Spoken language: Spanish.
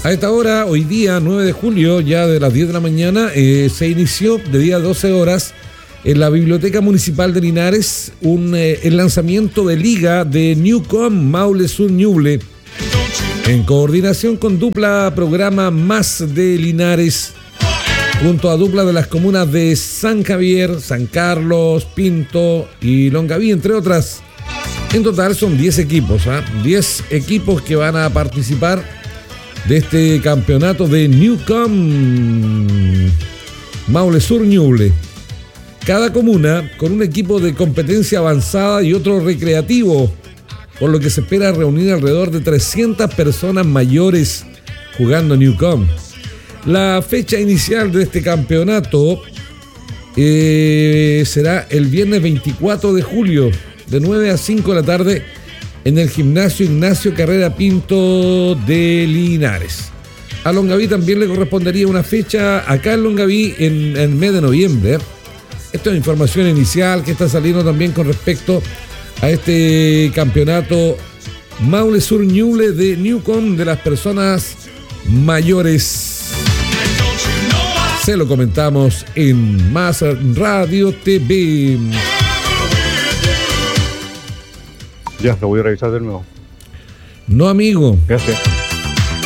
A esta hora, hoy día, 9 de julio, ya de las 10 de la mañana, se inició de día 12 horas en la Biblioteca Municipal de Linares el lanzamiento de Liga de Newcom Maule Sur Ñuble, en coordinación con Dupla Programa Más de Linares, junto a dupla de las comunas de San Javier, San Carlos, Pinto y Longaví, entre otras. En total son 10 equipos, 10 equipos que van a participar de este campeonato de Newcom Maule Sur Ñuble. Cada comuna con un equipo de competencia avanzada y otro recreativo, por lo que se espera reunir alrededor de 300 personas mayores jugando Newcom. La fecha inicial de este campeonato será el viernes 24 de julio, de 9 a 5 de la tarde, en el gimnasio Ignacio Carrera Pinto de Linares. A Longaví también le correspondería una fecha acá en Longaví en el mes de noviembre. Esta es información inicial que está saliendo también con respecto a este campeonato Maule Sur Ñuble de Newcom de las personas mayores. Se lo comentamos en Más Radio TV. Ya, lo voy a revisar de nuevo. No, amigo. Gracias.